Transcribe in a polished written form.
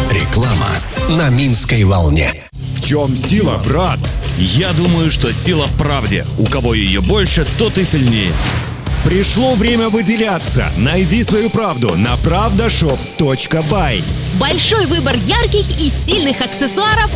Реклама на Минской волне. В чем сила, брат? Я думаю, что сила в правде. У кого ее больше, тот и сильнее. Пришло время выделяться. Найди свою правду на pravdashop.by. Большой выбор ярких и стильных аксессуаров